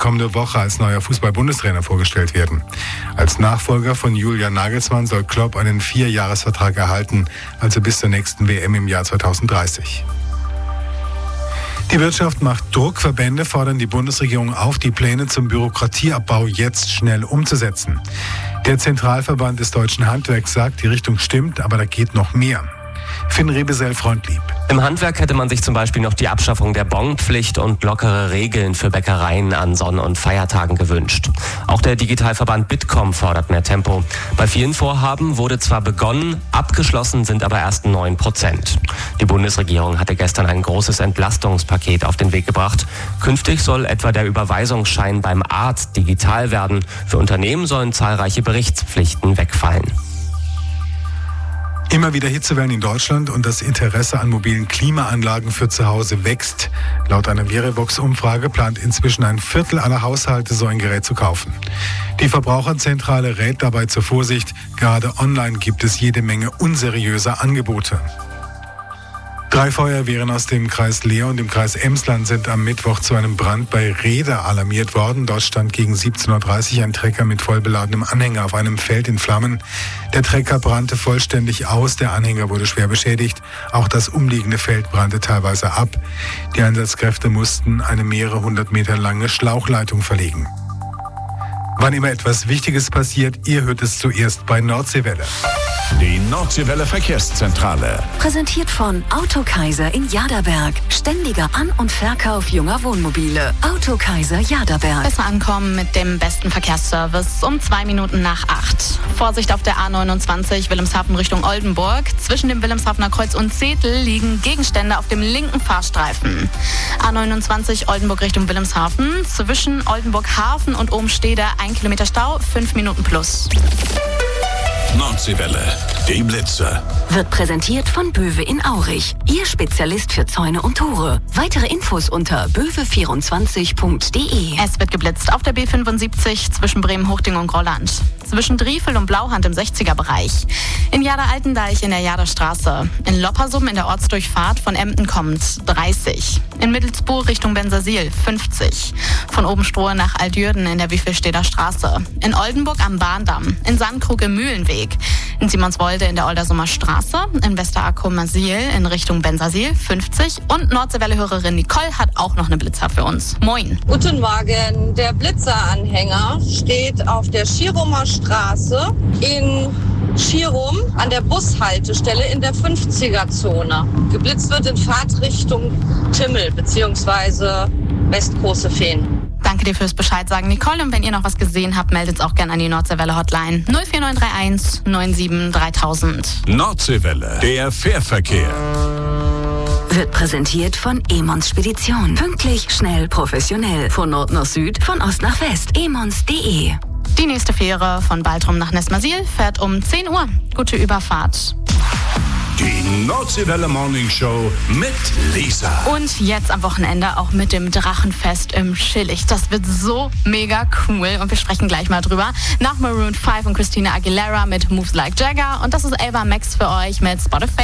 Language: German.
kommende Woche als neuer Fußball-Bundestrainer vorgestellt werden. Als Nachfolger von Julian Nagelsmann soll Klopp einen 4-Jahres-Vertrag erhalten, also bis zur nächsten WM im Jahr 2030. Die Wirtschaft macht Druck. Verbände fordern die Bundesregierung auf, die Pläne zum Bürokratieabbau jetzt schnell umzusetzen. Der Zentralverband des deutschen Handwerks sagt, die Richtung stimmt, aber da geht noch mehr. Finn Rebesell-Freundlieb. Im Handwerk hätte man sich zum Beispiel noch die Abschaffung der Bonpflicht und lockere Regeln für Bäckereien an Sonn- und Feiertagen gewünscht. Auch der Digitalverband Bitkom fordert mehr Tempo. Bei vielen Vorhaben wurde zwar begonnen, abgeschlossen sind aber erst 9%. Die Bundesregierung hatte gestern ein großes Entlastungspaket auf den Weg gebracht. Künftig soll etwa der Überweisungsschein beim Arzt digital werden. Für Unternehmen sollen zahlreiche Berichtspflichten wegfallen. Immer wieder Hitzewellen in Deutschland und das Interesse an mobilen Klimaanlagen für zu Hause wächst. Laut einer Verivox-Umfrage plant inzwischen ein Viertel aller Haushalte, so ein Gerät zu kaufen. Die Verbraucherzentrale rät dabei zur Vorsicht. Gerade online gibt es jede Menge unseriöser Angebote. 3 Feuerwehren aus dem Kreis Leer und dem Kreis Emsland sind am Mittwoch zu einem Brand bei Rehde alarmiert worden. Dort stand gegen 17.30 Uhr ein Trecker mit vollbeladenem Anhänger auf einem Feld in Flammen. Der Trecker brannte vollständig aus, der Anhänger wurde schwer beschädigt. Auch das umliegende Feld brannte teilweise ab. Die Einsatzkräfte mussten eine mehrere 100 Meter lange Schlauchleitung verlegen. Wann immer etwas Wichtiges passiert, ihr hört es zuerst bei Nordseewelle. Die Nordseewelle Verkehrszentrale. Präsentiert von Autokaiser in Jaderberg. Ständiger An- und Verkauf junger Wohnmobile. Autokaiser Jaderberg. Besser ankommen mit dem besten Verkehrsservice um 2 Minuten nach 8. Vorsicht auf der A29 Wilhelmshaven Richtung Oldenburg. Zwischen dem Wilhelmshavener Kreuz und Zetel liegen Gegenstände auf dem linken Fahrstreifen. A29 Oldenburg Richtung Wilhelmshaven. Zwischen Oldenburg Hafen und Obenstede 1 Kilometer Stau, 5 Minuten plus. Nordseewelle, die Blitze. Wird präsentiert von Böwe in Aurich. Ihr Spezialist für Zäune und Tore. Weitere Infos unter böwe24.de. Es wird geblitzt auf der B75 zwischen Bremen-Hochding und Grolland. Zwischen Driefel und Blauhand im 60er-Bereich. In Jader-Altendeich in der Jaderstraße. In Loppersum in der Ortsdurchfahrt von Emden kommend 30. In Mittelsbuhr Richtung Bensersiel 50. Von Obenstrohe nach Altjürden in der Wiefelsteder Straße. In Oldenburg am Bahndamm. In Sandkrug im Mühlenweg. In Simonswolde in der Oldersumer Straße, in Westerakow-Masil in Richtung Bensersiel 50 und Nordseewelle-Hörerin Nicole hat auch noch eine Blitzer für uns. Moin. Guten Morgen. Der Blitzeranhänger steht auf der Schirumer Straße in Schirum an der Bushaltestelle in der 50er-Zone. Geblitzt wird in Fahrtrichtung Timmel bzw. Westgroße Feen. Danke dir fürs Bescheid sagen, Nicole. Und wenn ihr noch was gesehen habt, meldet es auch gerne an die Nordseewelle-Hotline 04931 97 3000. Nordseewelle, der Fährverkehr. Wird präsentiert von Emons Spedition. Pünktlich, schnell, professionell. Von Nord nach Süd, von Ost nach West. emons.de. Die nächste Fähre von Baltrum nach Nessmersiel fährt um 10 Uhr. Gute Überfahrt. Die Nordseewelle Morning Show mit Lisa. Und jetzt am Wochenende auch mit dem Drachenfest im Schillig. Das wird so mega cool und wir sprechen gleich mal drüber. Nach Maroon 5 und Christina Aguilera mit Moves Like Jagger. Und das ist Ava Max für euch mit Spotify.